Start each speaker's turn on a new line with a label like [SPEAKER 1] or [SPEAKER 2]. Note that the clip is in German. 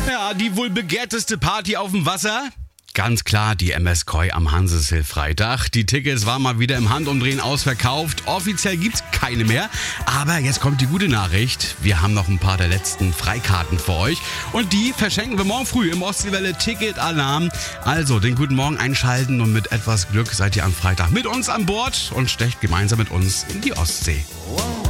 [SPEAKER 1] Ja, die wohl begehrteste Party auf dem Wasser? Ganz klar, die MS Koi am Hanseshill-Freitag. Die Tickets waren mal wieder im Handumdrehen ausverkauft. Offiziell gibt's keine mehr. Aber jetzt kommt die gute Nachricht. Wir haben noch ein paar der letzten Freikarten für euch. Und die verschenken wir morgen früh im Ostseewelle Ticket-Alarm. Also den guten Morgen einschalten und mit etwas Glück seid ihr am Freitag mit uns an Bord und stecht gemeinsam mit uns in die Ostsee.
[SPEAKER 2] Wow.